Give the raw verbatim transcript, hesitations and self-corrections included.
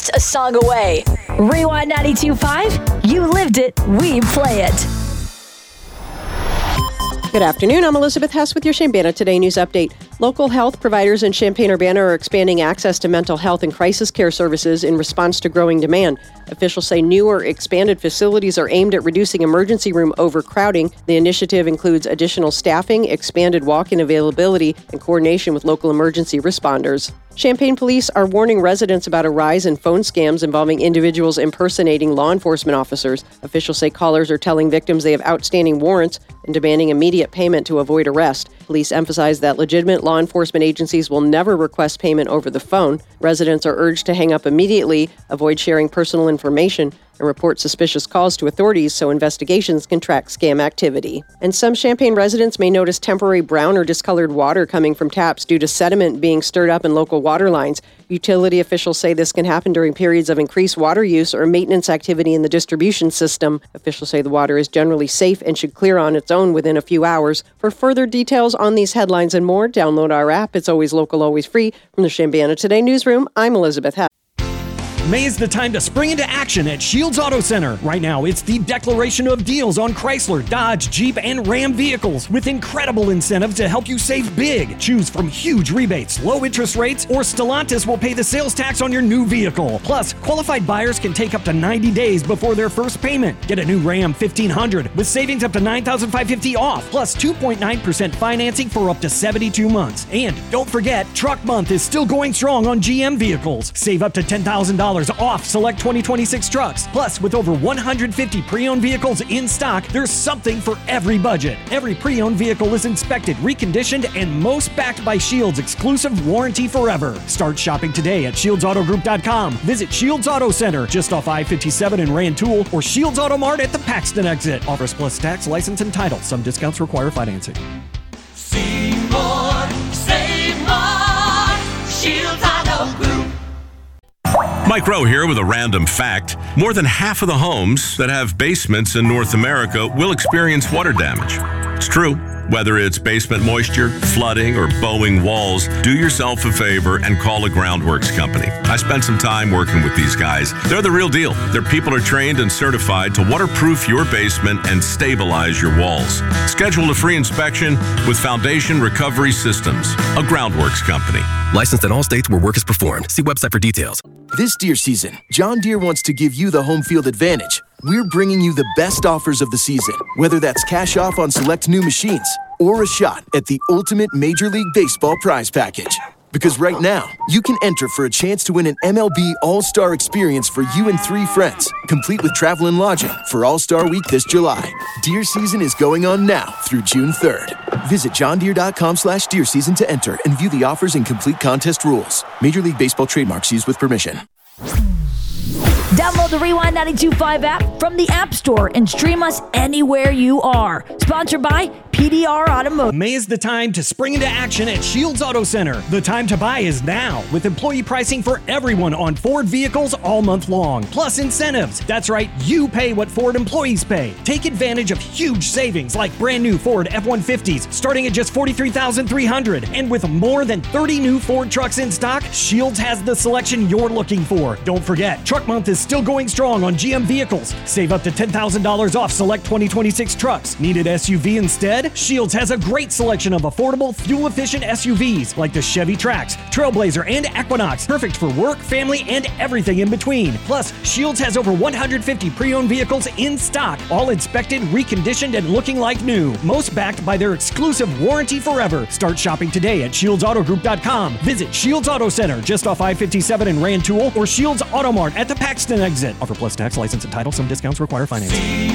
A song away. Rewind ninety-two point five. You lived it. We play it. Good afternoon. I'm Elizabeth Hess with your Champaign Today News Update. Local health providers in Champaign-Urbana are expanding access to mental health and crisis care services in response to growing demand. Officials say new or expanded facilities are aimed at reducing emergency room overcrowding. The initiative includes additional staffing, expanded walk-in availability, and coordination with local emergency responders. Champaign police are warning residents about a rise in phone scams involving individuals impersonating law enforcement officers. Officials say callers are telling victims they have outstanding warrants and demanding immediate payment to avoid arrest. Police emphasize that legitimate law enforcement agencies will never request payment over the phone. Residents are urged to hang up immediately, avoid sharing personal information, and report suspicious calls to authorities so investigations can track scam activity. And some Champaign residents may notice temporary brown or discolored water coming from taps due to sediment being stirred up in local water lines. Utility officials say this can happen during periods of increased water use or maintenance activity in the distribution system. Officials say the water is generally safe and should clear on its own within a few hours. For further details on these headlines and more, download our app. It's always local, always free. From the Champaign Today newsroom, I'm Elizabeth Hess. May is the time to spring into action at Shields Auto Center. Right now, it's the declaration of deals on Chrysler, Dodge, Jeep, and Ram vehicles with incredible incentives to help you save big. Choose from huge rebates, low interest rates, or Stellantis will pay the sales tax on your new vehicle. Plus, qualified buyers can take up to ninety days before their first payment. Get a new Ram fifteen hundred with savings up to nine thousand five hundred fifty dollars off, plus two point nine percent financing for up to seventy-two months. And don't forget, Truck Month is still going strong on G M vehicles. Save up to ten thousand dollars off select twenty twenty-six trucks. Plus, with over one hundred fifty pre-owned vehicles in stock, there's something for every budget. Every pre-owned vehicle is inspected, reconditioned, and most backed by Shields' exclusive warranty forever. Start shopping today at shields auto group dot com. Visit Shields Auto Center just off I fifty-seven in Rantoul or Shields Auto Mart at the Paxton exit. Offers plus tax, license, and title. Some discounts require financing. See more, save more, Shields Auto Group. Mike Rowe here with a random fact. More than half of the homes that have basements in North America will experience water damage. It's true. Whether it's basement moisture, flooding, or bowing walls, do yourself a favor and call a Groundworks company. I spent some time working with these guys. They're the real deal. Their people are trained and certified to waterproof your basement and stabilize your walls. Schedule a free inspection with Foundation Recovery Systems, a Groundworks company. Licensed in all states where work is performed. See website for details. This Deere season, John Deere wants to give you the home field advantage. We're bringing you the best offers of the season, whether that's cash off on select new machines or a shot at the ultimate Major League Baseball prize package. Because right now, you can enter for a chance to win an M L B All-Star experience for you and three friends, complete with travel and lodging for All-Star Week this July. Deer season is going on now through June third. Visit johndeere.com slash deer season to enter and view the offers and complete contest rules. Major League Baseball trademarks used with permission. Download the Rewind ninety-two point five app from the App Store and stream us anywhere you are. Sponsored by P D R Automotive. May is the time to spring into action at Shields Auto Center. The time to buy is now, with employee pricing for everyone on Ford vehicles all month long, plus incentives. That's right, you pay what Ford employees pay. Take advantage of huge savings like brand new Ford F one fifties starting at just forty-three thousand three hundred dollars. And with more than thirty new Ford trucks in stock, Shields has the selection you're looking for. Don't forget, Truck Month is still going strong on G M vehicles. Save up to ten thousand dollars off select twenty twenty-six trucks. Need an S U V instead? Shields has a great selection of affordable, fuel-efficient S U Vs like the Chevy Trax, Trailblazer, and Equinox. Perfect for work, family, and everything in between. Plus, Shields has over one hundred fifty pre-owned vehicles in stock, all inspected, reconditioned, and looking like new. Most backed by their exclusive warranty forever. Start shopping today at shields auto group dot com. Visit Shields Auto Center just off I fifty-seven in Rantoul or Shields Auto Mart at the Paxton exit. Offer plus tax, license, and title. Some discounts require financing.